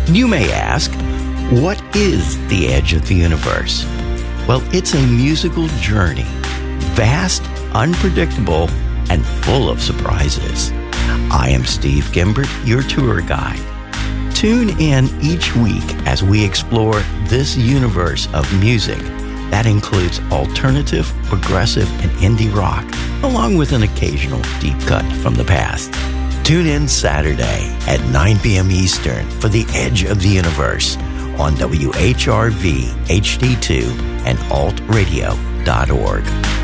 You may ask, what is the Edge of the Universe? Well, it's a musical journey, vast, unpredictable, and full of surprises. I am Steve Gimbert, your tour guide. Tune in each week as we explore this universe of music that includes alternative, progressive, and indie rock, along with an occasional deep cut from the past. Tune in Saturday at 9 p.m. Eastern for The Edge of the Universe on WHRV HD2 and altradio.org.